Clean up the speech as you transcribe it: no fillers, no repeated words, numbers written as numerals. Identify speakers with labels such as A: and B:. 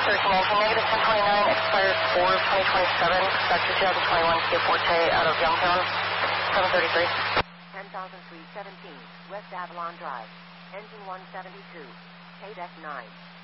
A: 1319, negative 1029, expires 4/2027. That's your 2021 Kia Forte out of Youngtown, 733.
B: 10,317, West Avalon Drive, engine 172, KDEC 9.